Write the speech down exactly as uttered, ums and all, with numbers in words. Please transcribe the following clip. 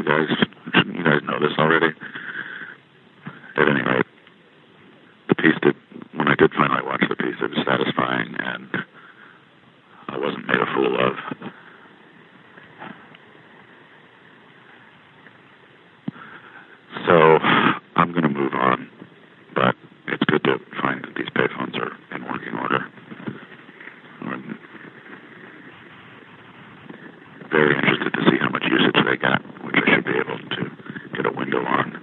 You guys, you guys know this already. At any rate, the piece did, when I did finally watch the piece, it was satisfying, and I wasn't made a fool of. So I'm going to move on, but it's good to find that these payphones are in working order. I'm very interested to see how much usage they got, which I should be able to get a window on